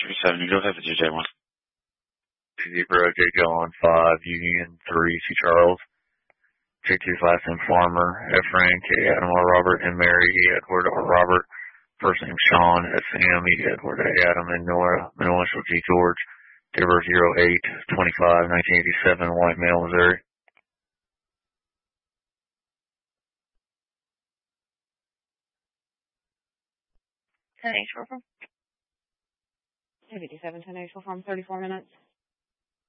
37, you don't have a DJ1. Zebra, J. John, 5, Union, 3, C. Charles. J2's last name Farmer, F. Frank, K. Adam, R. Robert, and Mary, E. Edward, R. Robert. First name Sean, S. Sam, E. Edward, A. Adam, and Nora. Middle initial G. George. Date of birth 08-25-1987, White male, Missouri. Ten H from 57, 10 H from 34 minutes.